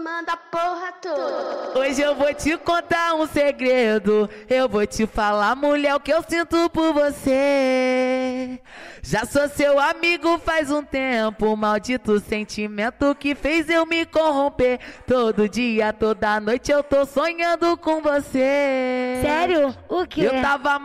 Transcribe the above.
manda a porra toda. Hoje eu vou te contar um segredo. Eu vou te falar, mulher, o que eu sinto por você. Já sou seu amigo faz um tempo. Maldito sentimento que fez eu me corromper. Todo dia, toda noite eu tô sonhando com você. Sério? O quê? Eu tava